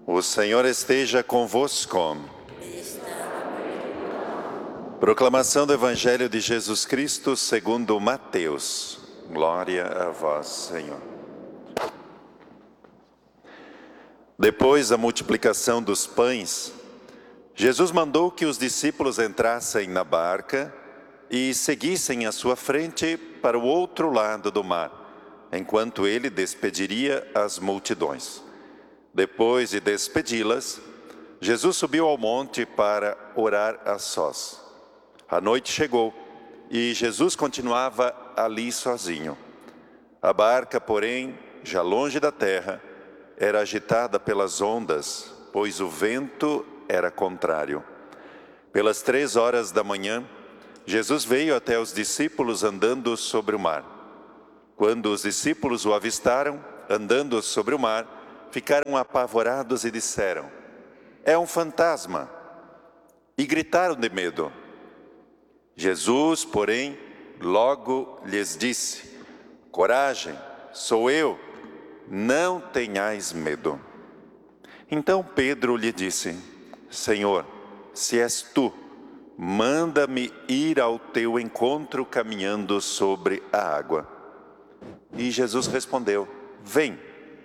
O Senhor esteja convosco. Proclamação do Evangelho de Jesus Cristo segundo Mateus. Glória a vós, Senhor. Depois da multiplicação dos pães, Jesus mandou que os discípulos entrassem na barca e seguissem à sua frente para o outro lado do mar, enquanto ele despediria as multidões. Depois de despedi-las, Jesus subiu ao monte para orar a sós. A noite chegou e Jesus continuava ali sozinho. A barca, porém, já longe da terra, era agitada pelas ondas, pois o vento era contrário. Pelas 3 horas da manhã, Jesus veio até os discípulos andando sobre o mar. Quando os discípulos o avistaram, andando sobre o mar, ficaram apavorados e disseram: "É um fantasma!" E gritaram de medo. Jesus, porém, logo lhes disse: "Coragem, sou eu, não tenhais medo." Então Pedro lhe disse: "Senhor, se és tu, manda-me ir ao teu encontro caminhando sobre a água." E Jesus respondeu: "Vem."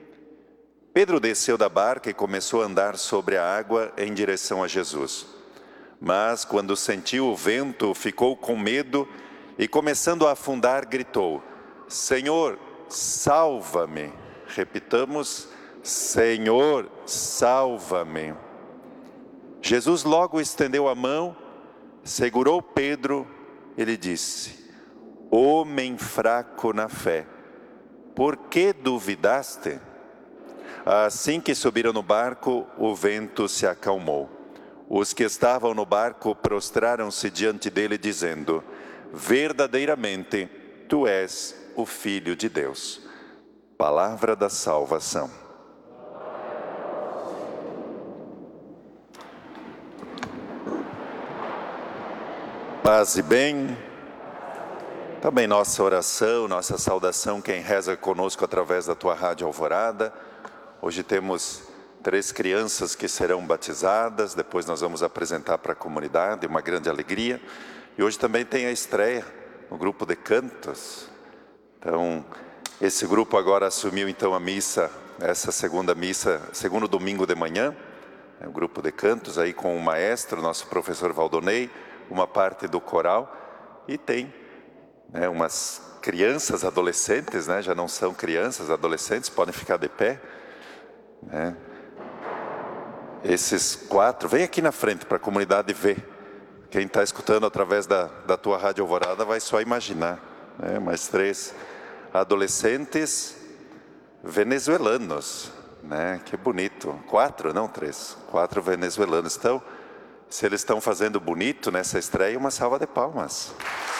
Pedro desceu da barca e começou a andar sobre a água em direção a Jesus. Mas, quando sentiu o vento, ficou com medo e, começando a afundar, gritou: "Senhor, salva-me!" Repitamos: "Senhor, salva-me!" Jesus logo estendeu a mão, segurou Pedro e lhe disse: "Homem fraco na fé, por que duvidaste?" Assim que subiram no barco, o vento se acalmou. Os que estavam no barco prostraram-se diante dele, dizendo: "Verdadeiramente, tu és o Filho de Deus." Palavra da salvação. Paz e bem. Também nossa oração, nossa saudação, quem reza conosco através da tua Rádio Alvorada. Hoje temos 3 crianças que serão batizadas, depois nós vamos apresentar para a comunidade, uma grande alegria. E hoje também tem a estreia no grupo de cantos. Então, esse grupo agora assumiu então a missa, essa segunda missa, segundo domingo de manhã, o grupo de cantos aí com o maestro, nosso professor Valdonei, uma parte do coral, e tem umas crianças, adolescentes, já não são crianças, adolescentes, podem ficar de pé. Esses 4, vem aqui na frente para a comunidade ver. Quem está escutando através da tua Rádio Alvorada vai só imaginar. Mais 3 adolescentes venezuelanos. Que bonito. 4, não 3. 4 venezuelanos. Então, se eles estão fazendo bonito nessa estreia, uma salva de palmas.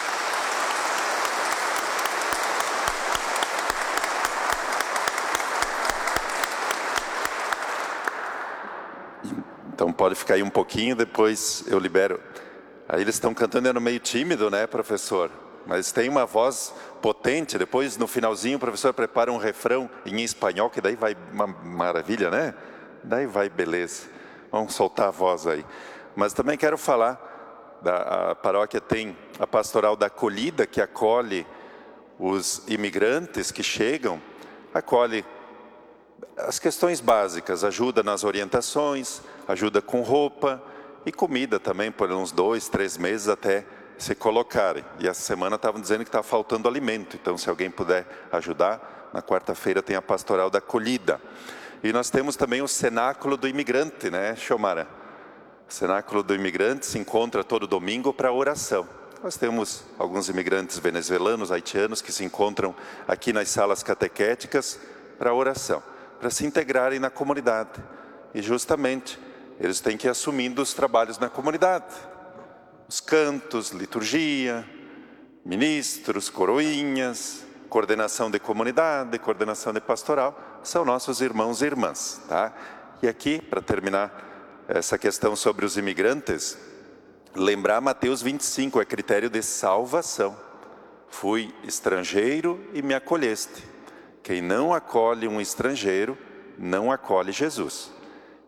Então pode ficar aí um pouquinho, depois eu libero. Aí eles estão cantando, meio tímido, professor? Mas tem uma voz potente. Depois, no finalzinho, o professor prepara um refrão em espanhol, que daí vai uma maravilha, Daí vai beleza. Vamos soltar a voz aí. Mas também quero falar, a paróquia tem a pastoral da acolhida, que acolhe os imigrantes que chegam, acolhe as questões básicas, ajuda nas orientações, ajuda com roupa e comida também, por uns 2, 3 meses até se colocarem. E essa semana estavam dizendo que está faltando alimento, então se alguém puder ajudar, na quarta-feira tem a pastoral da acolhida. E nós temos também o Cenáculo do Imigrante, Xiomara? O Cenáculo do Imigrante se encontra todo domingo para oração. Nós temos alguns imigrantes venezuelanos, haitianos, que se encontram aqui nas salas catequéticas para oração, para se integrarem na comunidade. E justamente, eles têm que ir assumindo os trabalhos na comunidade. Os cantos, liturgia, ministros, coroinhas, coordenação de comunidade, coordenação de pastoral, são nossos irmãos e irmãs. E aqui, para terminar essa questão sobre os imigrantes, lembrar Mateus 25, é critério de salvação. Fui estrangeiro e me acolheste. Quem não acolhe um estrangeiro, não acolhe Jesus.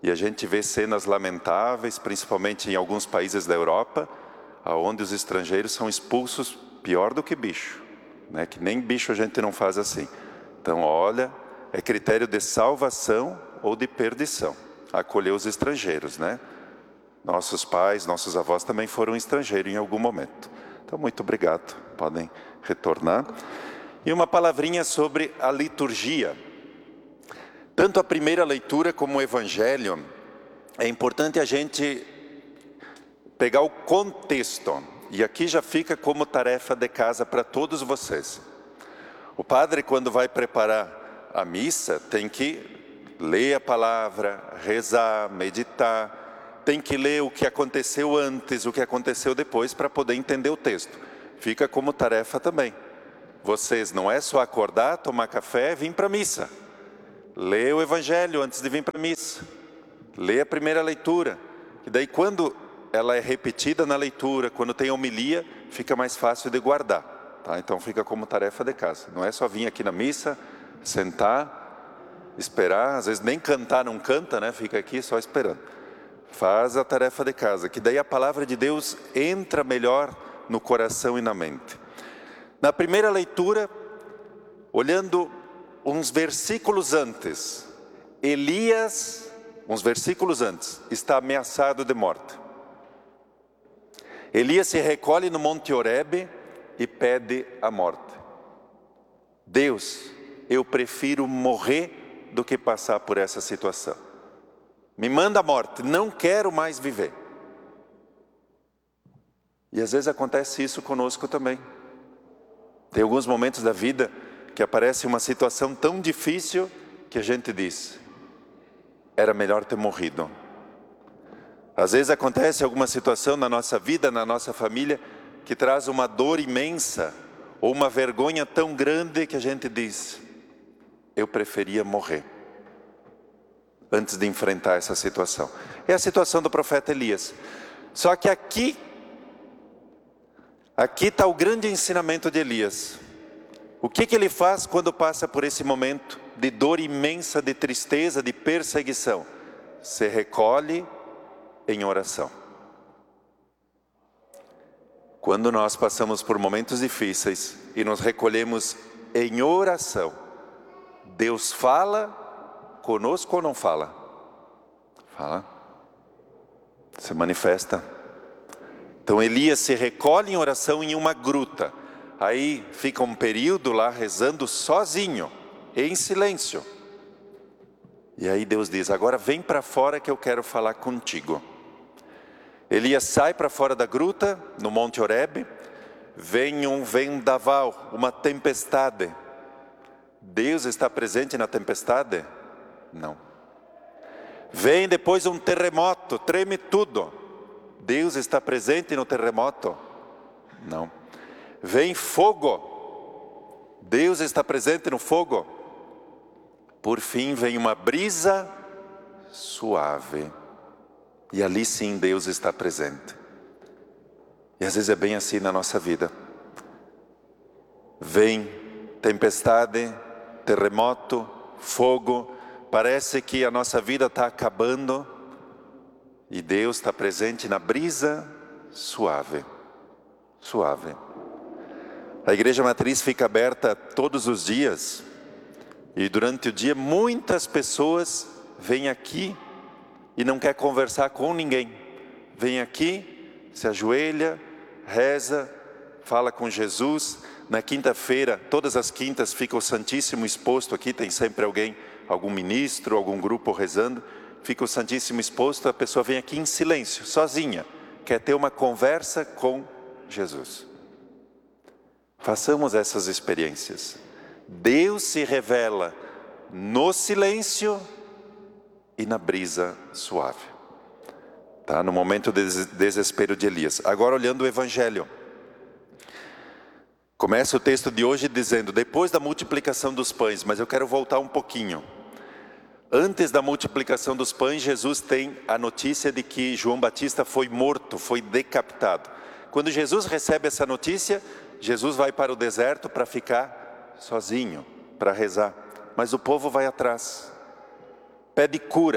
E a gente vê cenas lamentáveis, principalmente em alguns países da Europa, onde os estrangeiros são expulsos pior do que bicho, né? Que nem bicho a gente não faz assim. Então, olha, é critério de salvação ou de perdição, acolher os estrangeiros, né? Nossos pais, nossos avós também foram estrangeiros em algum momento. Então, muito obrigado, podem retornar. E uma palavrinha sobre a liturgia. Tanto a primeira leitura como o Evangelho, é importante a gente pegar o contexto. E aqui já fica como tarefa de casa para todos vocês. O padre, quando vai preparar a missa, tem que ler a palavra, rezar, meditar. Tem que ler o que aconteceu antes, o que aconteceu depois, para poder entender o texto. Fica como tarefa também. Vocês não é só acordar, tomar café e vir para a missa. Lê o Evangelho antes de vir para a missa. Lê a primeira leitura. E daí quando ela é repetida na leitura, quando tem homilia, fica mais fácil de guardar. Tá? Então fica como tarefa de casa. Não é só vir aqui na missa, sentar, esperar. Às vezes nem cantar não canta, né? Fica aqui só esperando. Faz a tarefa de casa, que daí a palavra de Deus entra melhor no coração e na mente. Na primeira leitura, olhando uns versículos antes, Elias, uns versículos antes, está ameaçado de morte. Elias se recolhe no Monte Horebe e pede a morte. Deus, eu prefiro morrer do que passar por essa situação. Me manda a morte, não quero mais viver. E às vezes acontece isso conosco também. Tem alguns momentos da vida que aparece uma situação tão difícil que a gente diz, era melhor ter morrido. Às vezes acontece alguma situação na nossa vida, na nossa família, que traz uma dor imensa, ou uma vergonha tão grande que a gente diz, eu preferia morrer, antes de enfrentar essa situação. É a situação do profeta Elias. Só que aqui está o grande ensinamento de Elias. O que ele faz quando passa por esse momento de dor imensa, de tristeza, de perseguição? Se recolhe em oração. Quando nós passamos por momentos difíceis e nos recolhemos em oração, Deus fala conosco ou não fala? Fala. Se manifesta. Então Elias se recolhe em oração em uma gruta. Aí fica um período lá rezando sozinho, em silêncio. E aí Deus diz, agora vem para fora que eu quero falar contigo. Elias sai para fora da gruta, no Monte Horebe, vem um vendaval, uma tempestade. Deus está presente na tempestade? Não. Vem depois um terremoto, treme tudo. Deus está presente no terremoto? Não. Vem fogo. Deus está presente no fogo? Por fim vem uma brisa suave. E ali sim Deus está presente. E às vezes é bem assim na nossa vida. Vem tempestade, terremoto, fogo. Parece que a nossa vida está acabando. E Deus está presente na brisa suave. Suave. A igreja matriz fica aberta todos os dias. E durante o dia muitas pessoas vêm aqui e não quer conversar com ninguém. Vem aqui, se ajoelha, reza, fala com Jesus. Na quinta-feira, todas as quintas fica o Santíssimo exposto aqui, tem sempre alguém, algum ministro, algum grupo rezando. Fica o Santíssimo exposto, a pessoa vem aqui em silêncio, sozinha. Quer ter uma conversa com Jesus. Façamos essas experiências. Deus se revela no silêncio e na brisa suave. Tá? No momento de desespero de Elias. Agora olhando o Evangelho. Começa o texto de hoje dizendo, depois da multiplicação dos pães, mas eu quero voltar um pouquinho. Antes da multiplicação dos pães, Jesus tem a notícia de que João Batista foi morto, foi decapitado. Quando Jesus recebe essa notícia, Jesus vai para o deserto para ficar sozinho, para rezar. Mas o povo vai atrás, pede cura.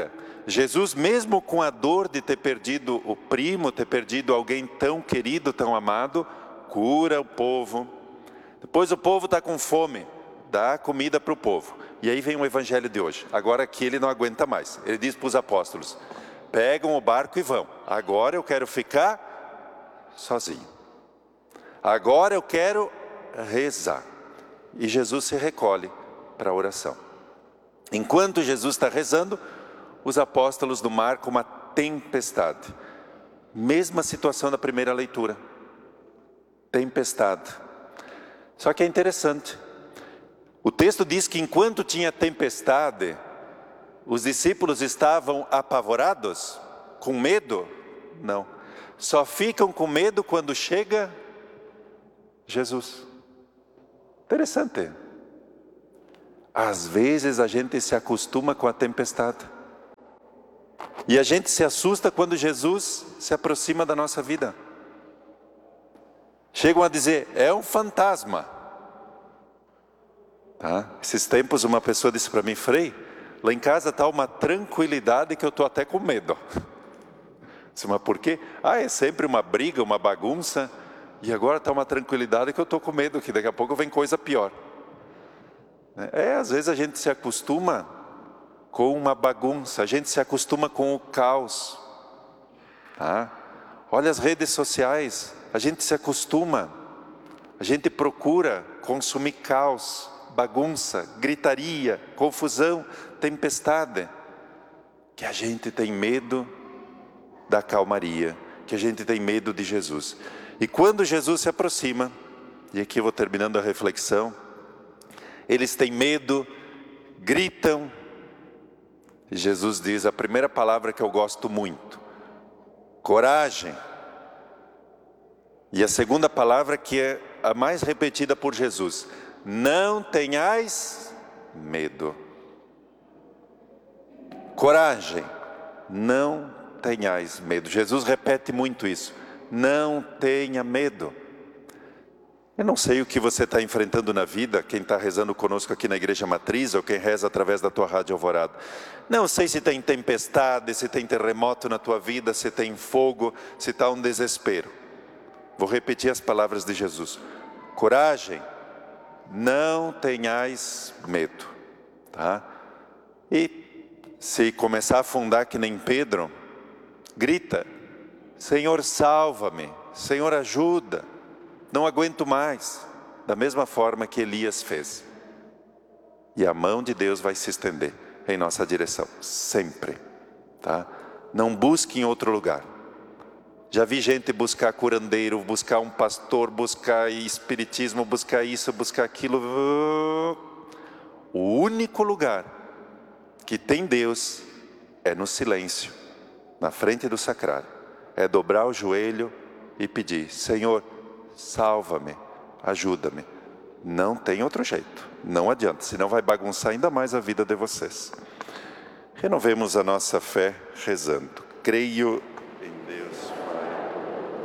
Jesus, mesmo com a dor de ter perdido o primo, ter perdido alguém tão querido, tão amado, cura o povo. Depois o povo está com fome, dá comida para o povo. E aí vem o evangelho de hoje. Agora aqui ele não aguenta mais. Ele diz para os apóstolos: pegam o barco e vão. Agora eu quero ficar sozinho. Agora eu quero rezar. E Jesus se recolhe para a oração. Enquanto Jesus está rezando, os apóstolos do mar com uma tempestade. Mesma situação da primeira leitura. Tempestade. Só que é interessante. O texto diz que enquanto tinha tempestade, os discípulos estavam apavorados, com medo? Não. Só ficam com medo quando chega Jesus. Interessante. Às vezes a gente se acostuma com a tempestade. E a gente se assusta quando Jesus se aproxima da nossa vida. Chegam a dizer, é um fantasma. Tá? Esses tempos uma pessoa disse para mim, Frei, lá em casa está uma tranquilidade que eu estou até com medo. Disse, mas por quê? É sempre uma briga, uma bagunça. E agora está uma tranquilidade que eu estou com medo, que daqui a pouco vem coisa pior. Às vezes a gente se acostuma com uma bagunça, a gente se acostuma com o caos. Tá? Olha as redes sociais, a gente se acostuma, a gente procura consumir caos, bagunça, gritaria, confusão, tempestade. Que a gente tem medo da calmaria, que a gente tem medo de Jesus. E quando Jesus se aproxima, e aqui eu vou terminando a reflexão, eles têm medo, gritam. E Jesus diz a primeira palavra que eu gosto muito, coragem. E a segunda palavra que é a mais repetida por Jesus, não tenhais medo. Coragem, não tenhais medo. Jesus repete muito isso, não tenha medo. Eu não sei o que você está enfrentando na vida, quem está rezando conosco aqui na Igreja Matriz, ou quem reza através da tua Rádio Alvorada. Não sei se tem tempestade, se tem terremoto na tua vida, se tem fogo, se está um desespero. Vou repetir as palavras de Jesus. Coragem, não tenhais medo. Tá? E se começar a afundar que nem Pedro, grita, Senhor salva-me, Senhor ajuda. Não aguento mais, da mesma forma que Elias fez. E a mão de Deus vai se estender em nossa direção, sempre. Tá? Não busque em outro lugar. Já vi gente buscar curandeiro, buscar um pastor, buscar espiritismo, buscar isso, buscar aquilo. O único lugar que tem Deus é no silêncio, na frente do sacrário. É dobrar o joelho e pedir, Senhor, salva-me, ajuda-me. Não tem outro jeito, não adianta, senão vai bagunçar ainda mais a vida de vocês. Renovemos a nossa fé rezando. Creio em Deus Pai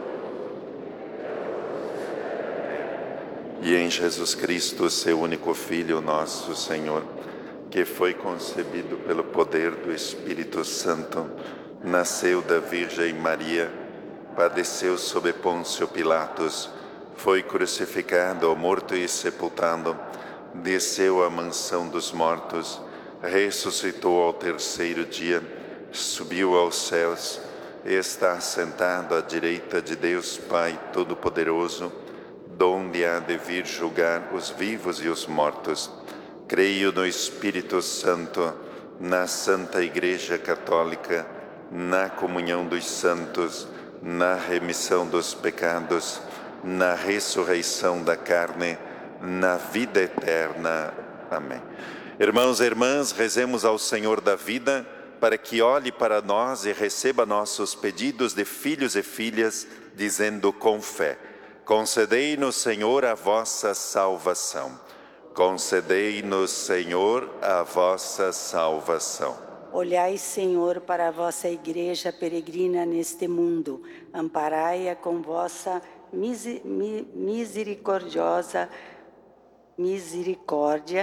e em Jesus Cristo, seu único Filho, nosso Senhor, que foi concebido pelo poder do Espírito Santo, nasceu da Virgem Maria, padeceu sob Pôncio Pilatos, foi crucificado, morto e sepultado, desceu à mansão dos mortos, ressuscitou ao terceiro dia, subiu aos céus, e está sentado à direita de Deus Pai Todo-Poderoso, donde há de vir julgar os vivos e os mortos. Creio no Espírito Santo, na Santa Igreja Católica, na comunhão dos santos, na remissão dos pecados, na ressurreição da carne, na vida eterna. Amém. Irmãos e irmãs, rezemos ao Senhor da vida, para que olhe para nós e receba nossos pedidos de filhos e filhas, dizendo com fé, concedei-nos, Senhor, a vossa salvação. Concedei-nos, Senhor, a vossa salvação. Olhai, Senhor, para a vossa Igreja peregrina neste mundo, amparai-a com vossa misericórdia,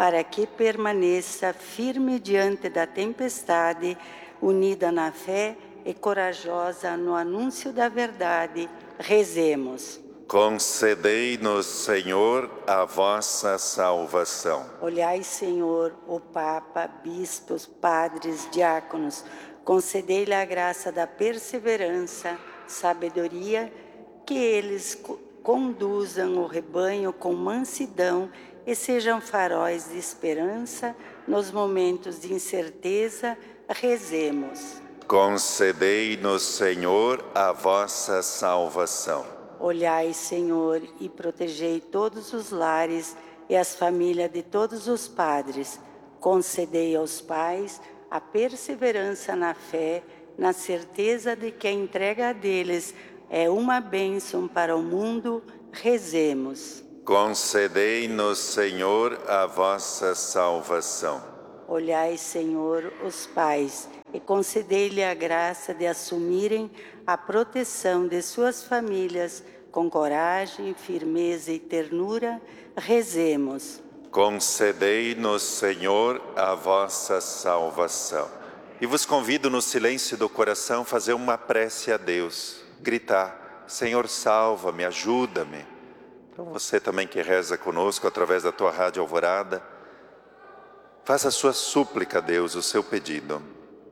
para que permaneça firme diante da tempestade, unida na fé e corajosa no anúncio da verdade. Rezemos. Concedei-nos, Senhor, a vossa salvação. Olhai, Senhor, o Papa, bispos, padres, diáconos, concedei-lhe a graça da perseverança, sabedoria, que eles conduzam o rebanho com mansidão e sejam faróis de esperança nos momentos de incerteza. Rezemos. Concedei-nos, Senhor, a vossa salvação. Olhai, Senhor, e protegei todos os lares e as famílias de todos os padres. Concedei aos pais a perseverança na fé, na certeza de que a entrega deles é uma bênção para o mundo. Rezemos. Concedei-nos, Senhor, a vossa salvação. Olhai, Senhor, os pais e concedei-lhe a graça de assumirem a proteção de suas famílias com coragem, firmeza e ternura. Rezemos. Concedei-nos, Senhor, a vossa salvação. E vos convido no silêncio do coração a fazer uma prece a Deus, gritar: Senhor, salva-me, ajuda-me. Então você também que reza conosco através da tua Rádio Alvorada, faça a sua súplica a Deus, o seu pedido.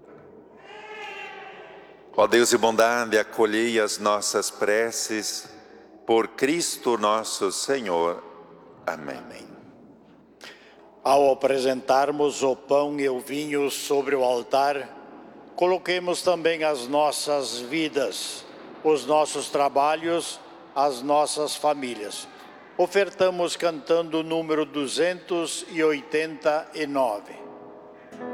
Ó Deus de bondade, acolhei as nossas preces por Cristo nosso Senhor. Amém. Ao apresentarmos o pão e o vinho sobre o altar, coloquemos também as nossas vidas, os nossos trabalhos, as nossas famílias. Ofertamos cantando o número 289.